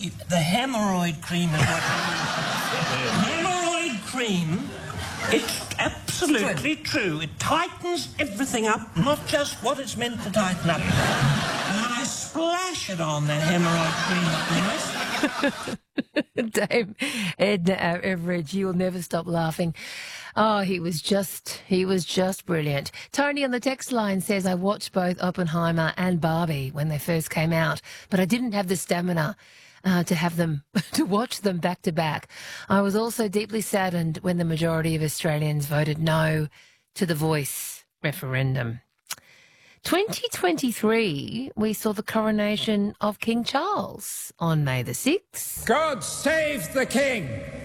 The hemorrhoid cream is what hemorrhoid cream, it's absolutely true. It tightens everything up, not just what it's meant to tighten up. And I splash it on that hemorrhoid cream, yes. Dame Edna Everidge, you'll never stop laughing. Oh, he was just brilliant. Tony on the text line says, I watched both Oppenheimer and Barbie when they first came out, but I didn't have the stamina to watch them back to back. I was also deeply saddened when the majority of Australians voted no to the Voice referendum. 2023, we saw the coronation of King Charles on May the 6th. God save the King!